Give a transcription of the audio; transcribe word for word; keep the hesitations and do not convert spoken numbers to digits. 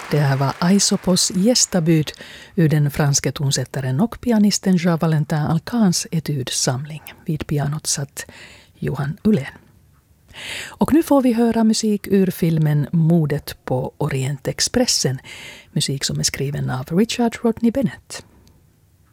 Det här var Aesopos gästabud ur den franske tonsättaren och pianisten Jean-Valentin Alcans etudsamling. Vid pianot satt Johan Ullén. Och nu får vi höra musik ur filmen Mordet på Orientexpressen. Musik som är skriven av Richard Rodney Bennett.